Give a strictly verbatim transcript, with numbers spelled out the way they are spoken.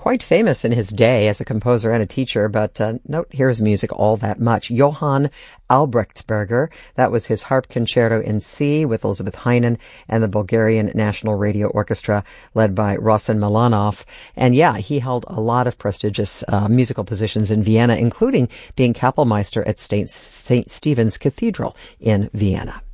quite famous in his day as a composer and a teacher, but uh, don't hear his music all that much. Johann Albrechtsberger, that was his harp concerto in C with Elizabeth Heinen and the Bulgarian National Radio Orchestra led by Rossen Milanov. And yeah, he held a lot of prestigious uh, musical positions in Vienna, including being Kapellmeister at Saint Stephen's Cathedral in Vienna.